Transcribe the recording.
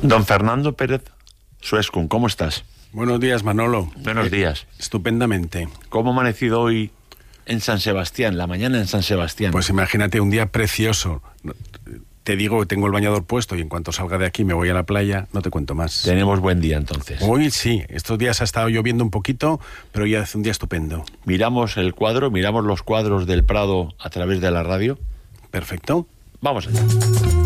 Don Fernando Pérez Suescun, ¿cómo estás? Buenos días, Manolo. Buenos días. Estupendamente. ¿Cómo ha amanecido hoy en San Sebastián, la mañana en San Sebastián? Pues imagínate, un día precioso. Te digo que tengo el bañador puesto y en cuanto salga de aquí me voy a la playa, no te cuento más. Tenemos buen día entonces. Hoy sí, estos días ha estado lloviendo un poquito, pero ya hace un día estupendo. Miramos el cuadro, miramos los cuadros del Prado a través de la radio. Perfecto. Vamos allá.